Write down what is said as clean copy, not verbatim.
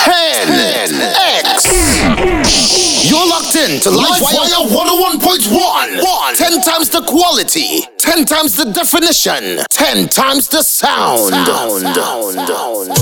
10X. You're locked in to Livewire 101.1. 10 times the quality, 10 times the definition, 10 times the sound.